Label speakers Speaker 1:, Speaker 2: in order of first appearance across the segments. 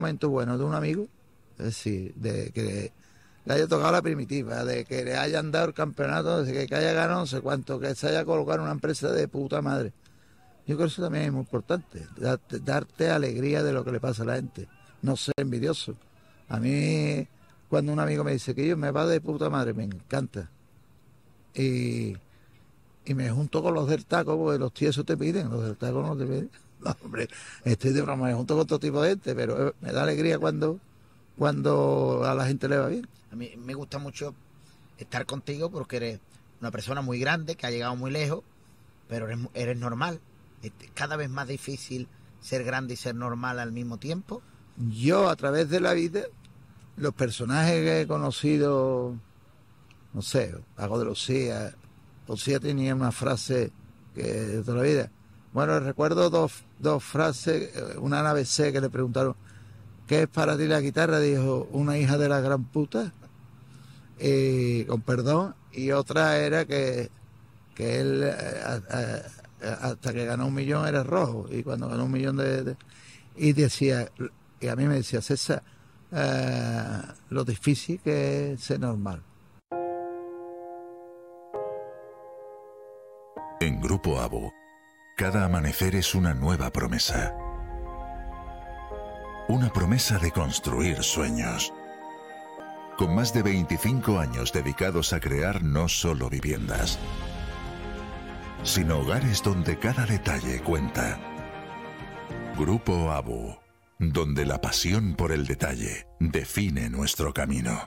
Speaker 1: momento bueno de un amigo, es decir, de que le haya tocado la primitiva, de que le hayan dado el campeonato, de que haya ganado no sé cuánto, que se haya colocado en una empresa de puta madre. Yo creo que eso también es muy importante, darte alegría de lo que le pasa a la gente, no ser envidioso. A mí, cuando un amigo me dice que yo me va de puta madre, me encanta. Y, y me junto con los del taco, porque los tíos eso te piden, los del taco no te piden. No, hombre, estoy de broma, me junto con todo tipo de gente, pero me da alegría cuando a la gente le va bien.
Speaker 2: A mí me gusta mucho estar contigo porque eres una persona muy grande, que ha llegado muy lejos, pero eres normal. Es cada vez más difícil ser grande y ser normal al mismo tiempo.
Speaker 1: Yo, a través de la vida, los personajes que he conocido, no sé, Paco de Lucía tenía una frase que de toda la vida. Bueno, recuerdo dos frases, una en ABC que le preguntaron, ¿qué es para ti la guitarra? Dijo, una hija de la gran puta, con perdón, y otra era que él hasta que ganó 1.000.000 era rojo, y cuando ganó 1.000.000 y decía, y a mí me decía, César, lo difícil que es ser normal.
Speaker 3: En Grupo ABO, cada amanecer es una nueva promesa. Una promesa de construir sueños. Con más de 25 años dedicados a crear no solo viviendas, sino hogares donde cada detalle cuenta. Grupo ABO, donde la pasión por el detalle define nuestro camino.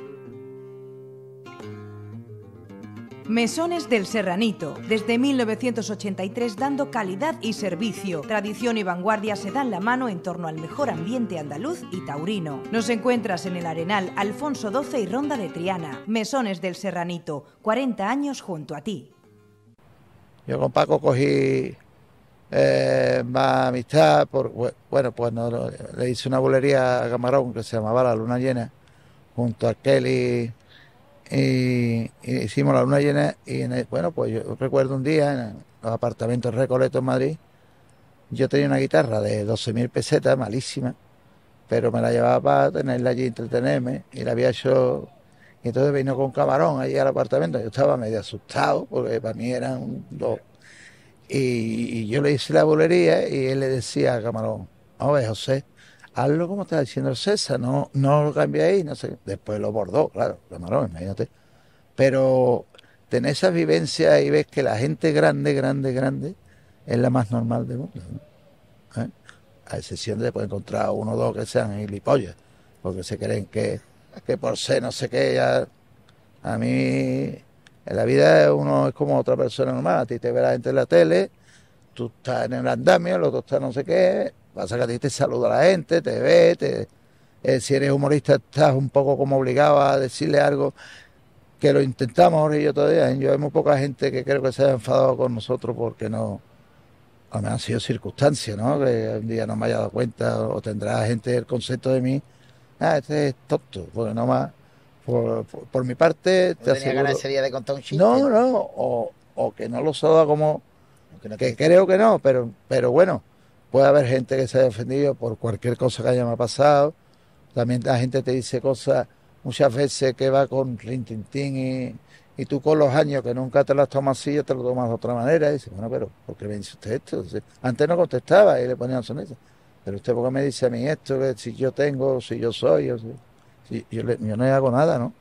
Speaker 4: Mesones del Serranito, desde 1983 dando calidad y servicio. Tradición y vanguardia se dan la mano en torno al mejor ambiente andaluz y taurino. Nos encuentras en el Arenal Alfonso XII y Ronda de Triana. Mesones del Serranito, 40 años junto a ti.
Speaker 1: Yo con Paco cogí más amistad, bueno, pues no, le hice una bulería a Camarón que se llamaba La Luna Llena, junto a Kelly. Y hicimos La Luna Llena y bueno, pues yo recuerdo un día en los apartamentos Recoletos en Madrid, yo tenía una guitarra de 12.000 pesetas, malísima, pero me la llevaba para tenerla allí, entretenerme, y la había hecho, y entonces vino con Camarón allí al apartamento, yo estaba medio asustado, porque para mí eran dos, y yo le hice la bolería y él le decía a Camarón, a ver, José, hazlo como está diciendo el César, no lo cambiéis, no sé. Después lo bordó, claro, Camarón, imagínate. Pero tenés esa vivencia y ves que la gente grande, es la más normal del mundo, ¿no? A excepción de poder encontrar uno o dos que sean gilipollas, porque se creen que por ser no sé qué, ya, a mí en la vida uno es como otra persona normal, a ti te ve la gente en la tele, tú estás en el andamio, el otro está no sé qué, pasa que a ti te saluda la gente, te ve, si eres humorista estás un poco como obligado a decirle algo, que lo intentamos ahora y yo todavía. Yo hay muy poca gente que creo que se haya enfadado con nosotros porque no, a mí han sido circunstancias, ¿no? Que un día no me haya dado cuenta, o tendrá gente el concepto de mí, este es tonto, porque no más, por mi parte,
Speaker 2: te tenía ganas ese día de contar un chiste.
Speaker 1: No, o que no lo saluda como, que creo que no, pero bueno, puede haber gente que se haya ofendido por cualquier cosa que haya pasado. También la gente te dice cosas muchas veces que va con rintintín y tú con los años que nunca te las tomas así, ya te lo tomas de otra manera. Y dices, bueno, pero ¿por qué me dice usted esto? Entonces, antes no contestaba y le ponía sonrisa. Pero usted, ¿por qué me dice a mí esto? Que si yo tengo, si yo soy, si yo no hago nada, ¿no?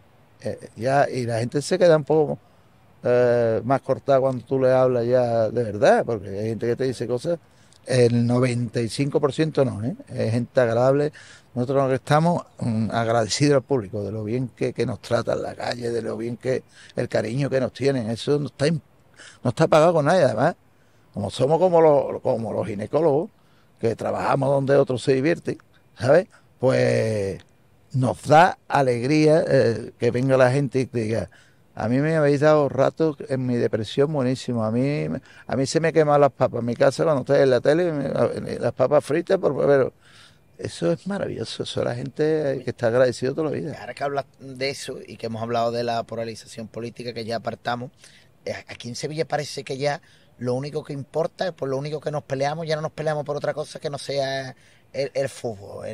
Speaker 1: Ya, y la gente se queda un poco más cortada cuando tú le hablas ya de verdad, porque hay gente que te dice cosas, el 95% no, es gente agradable. Nosotros lo que estamos agradecidos al público de lo bien que nos trata en la calle, de lo bien que el cariño que nos tienen, eso no está pagado con nadie. Además, como somos como los ginecólogos, que trabajamos donde otros se divierten, ¿sabes? Pues nos da alegría que venga la gente y te diga, a mí me habéis dado rato en mi depresión buenísimo. A mí se me queman las papas en mi casa cuando estoy en la tele, las papas fritas, pero eso es maravilloso. Eso la gente que está agradecido toda la vida.
Speaker 2: Ahora que hablas de eso y que hemos hablado de la polarización política que ya apartamos, aquí en Sevilla parece que ya lo único que importa, por lo único que nos peleamos, ya no nos peleamos por otra cosa que no sea el fútbol,